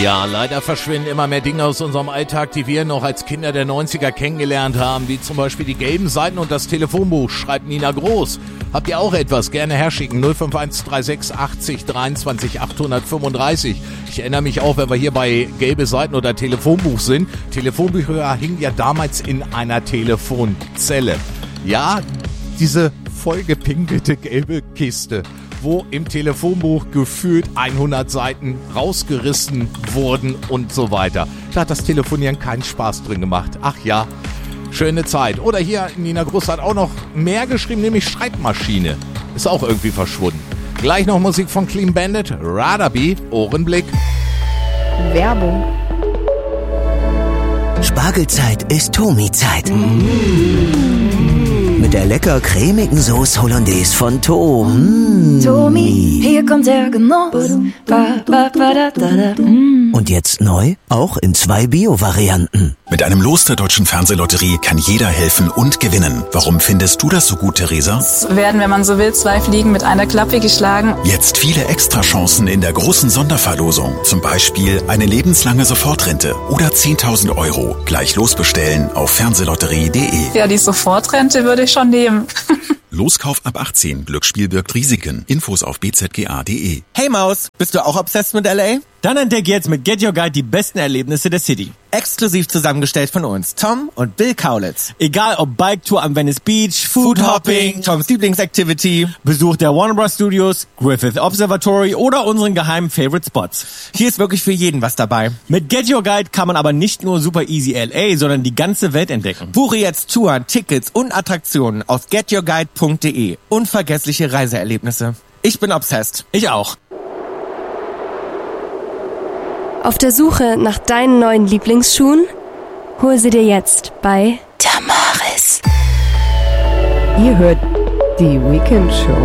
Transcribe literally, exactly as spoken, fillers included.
Ja, leider verschwinden immer mehr Dinge aus unserem Alltag, die wir noch als Kinder der neunziger kennengelernt haben, wie zum Beispiel die gelben Seiten und das Telefonbuch, schreibt Nina Groß. Habt ihr auch etwas? Gerne herschicken, null fünf eins drei sechs achtzig dreiundzwanzig achthundertfünfunddreißig. Ich erinnere mich auch, wenn wir hier bei gelbe Seiten oder Telefonbuch sind. Telefonbücher hingen ja damals in einer Telefonzelle. Ja, diese vollgepinkelte gelbe Kiste, wo im Telefonbuch gefühlt hundert Seiten rausgerissen wurden und so weiter. Da hat das Telefonieren keinen Spaß drin gemacht. Ach ja, schöne Zeit. Oder hier, Nina Groß hat auch noch mehr geschrieben, nämlich Schreibmaschine. Ist auch irgendwie verschwunden. Gleich noch Musik von Clean Bandit, Radaby, Ohrenblick. Werbung. Spargelzeit ist Tomi-Zeit. Mit der lecker cremigen Sauce Hollandaise von Tom. Tomi, hier kommt der Genuss. Ba, ba, ba, da, da, da. Und jetzt neu, auch in zwei Bio-Varianten. Mit einem Los der Deutschen Fernsehlotterie kann jeder helfen und gewinnen. Warum findest du das so gut, Theresa? Es werden, wenn man so will, zwei Fliegen mit einer Klappe geschlagen. Jetzt viele Extrachancen in der großen Sonderverlosung. Zum Beispiel eine lebenslange Sofortrente oder zehntausend Euro. Gleich losbestellen auf fernsehlotterie punkt de. Ja, die Sofortrente würde ich schon nehmen. Loskauf ab achtzehn. Glücksspiel birgt Risiken. Infos auf b z g a punkt de. Hey Maus, bist du auch obsessed mit L A? Dann entdeck jetzt mit Get Your Guide die besten Erlebnisse der City. Exklusiv zusammengestellt von uns, Tom und Bill Kaulitz. Egal ob Bike-Tour am Venice Beach, Food-Hopping, Toms Lieblingsactivity, Besuch der Warner Bros. Studios, Griffith Observatory oder unseren geheimen Favorite Spots. Hier ist wirklich für jeden was dabei. Mit Get Your Guide kann man aber nicht nur super easy L A, sondern die ganze Welt entdecken. Buche jetzt Touren, Tickets und Attraktionen auf get your guide punkt de. Unvergessliche Reiseerlebnisse. Ich bin obsessed. Ich auch. Auf der Suche nach deinen neuen Lieblingsschuhen? Hol sie dir jetzt bei Tamaris. Ihr hört die Weekend Show.